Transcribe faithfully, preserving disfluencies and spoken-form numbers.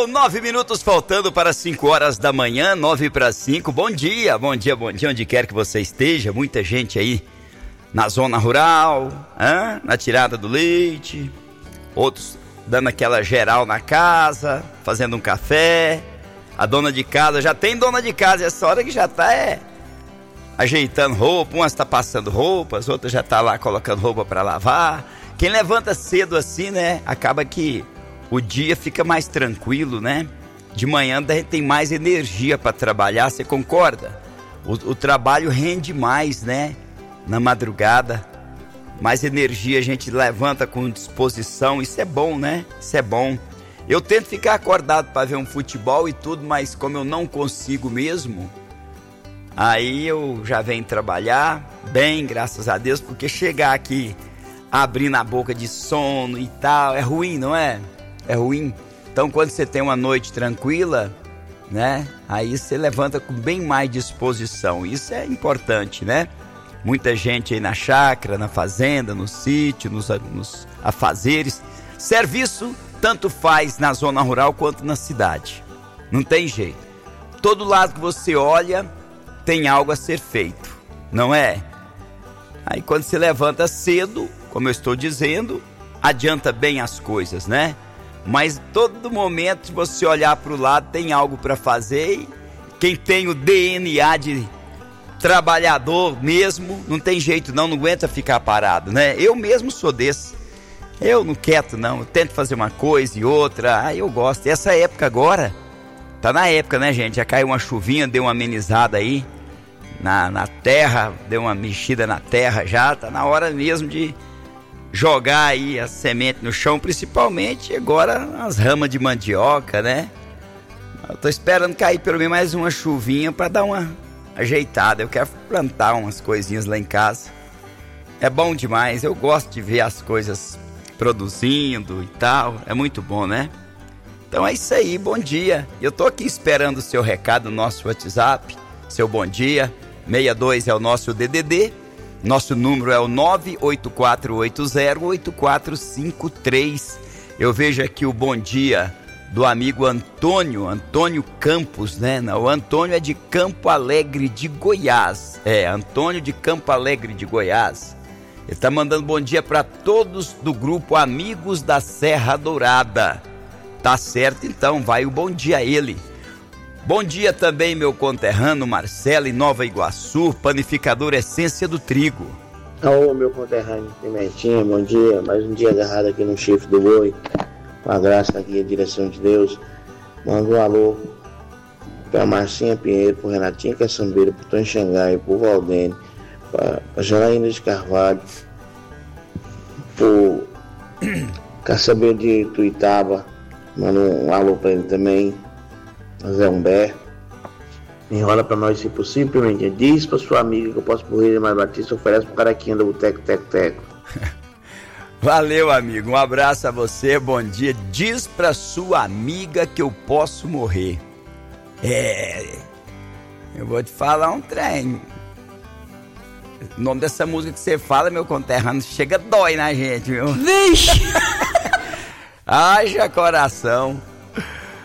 São nove minutos faltando para cinco horas da manhã, nove para cinco. Bom dia, bom dia, bom dia, onde quer que você esteja. Muita gente aí na zona rural, hein? Na tirada do leite, outros dando aquela geral na casa, fazendo um café. A dona de casa, já tem dona de casa essa hora que já tá é, ajeitando roupa, umas tá passando roupas, outras já tá lá colocando roupa para lavar. Quem levanta cedo assim, né, acaba que o dia fica mais tranquilo, né? De manhã a gente tem mais energia para trabalhar, você concorda? O, o trabalho rende mais, né? Na madrugada, mais energia a gente levanta com disposição, isso é bom, né? Isso é bom. Eu tento ficar acordado para ver um futebol e tudo, mas como eu não consigo mesmo, aí eu já venho trabalhar bem, graças a Deus, porque chegar aqui abrindo a boca de sono e tal, é ruim, não é? É ruim. Então quando você tem uma noite tranquila, né? Aí você levanta com bem mais disposição. Isso é importante, né? Muita gente aí na chácara, na fazenda, no sítio, nos, nos afazeres. Serviço tanto faz na zona rural quanto na cidade. Não tem jeito. Todo lado que você olha tem algo a ser feito, não é? Aí quando você levanta cedo, como eu estou dizendo, adianta bem as coisas, né? Mas todo momento, se você olhar para o lado, tem algo para fazer. E quem tem o D N A de trabalhador mesmo, não tem jeito não, não aguenta ficar parado, né? Eu mesmo sou desse. Eu não quieto não, eu tento fazer uma coisa e outra, ah, eu gosto. E essa época agora, tá na época, né, gente? Já caiu uma chuvinha, deu uma amenizada aí na, na terra, deu uma mexida na terra já, tá na hora mesmo de jogar aí a semente no chão, principalmente agora as ramas de mandioca, né? Eu tô esperando cair pelo menos mais uma chuvinha para dar uma ajeitada. Eu quero plantar umas coisinhas lá em casa. É bom demais, eu gosto de ver as coisas produzindo e tal, é muito bom, né? Então é isso aí, bom dia. Eu tô aqui esperando o seu recado no nosso WhatsApp, seu bom dia. seis dois é o nosso D D D. Nosso número é o nove oito quatro oito zero oito quatro cinco três. Eu vejo aqui o bom dia do amigo Antônio, Antônio Campos, né? Não, o Antônio é de Campo Alegre de Goiás. É, Antônio de Campo Alegre de Goiás. Ele está mandando bom dia para todos do grupo Amigos da Serra Dourada. Tá certo, então, vai o bom dia a ele. Bom dia também, meu conterrâneo Marcelo, em Nova Iguaçu, panificador Essência do Trigo. Ô, meu conterrâneo Pimentinha, bom dia. Mais um dia agarrado aqui no chifre do boi. Com a graça aqui, a direção de Deus. Manda um alô pra Marcinha Pinheiro, pro Renatinho Caçambeira, pro Tom Xangai, pro Valdene, pra, pra Janaína de Carvalho, pro Caçambeiro de Tuitaba. Manda um alô pra ele também. Zé Humberto. Enrola pra nós se possível, Pimentinha. Diz pra sua amiga que eu posso morrer mais Batista, oferece pro caraquinha do Boteco Teco Teco. Valeu, amigo, um abraço a você, bom dia. Diz pra sua amiga que eu posso morrer. É, eu vou te falar um trem. O nome dessa música que você fala, meu conterrâneo, chega dói na gente, viu? Vixe! Haja coração.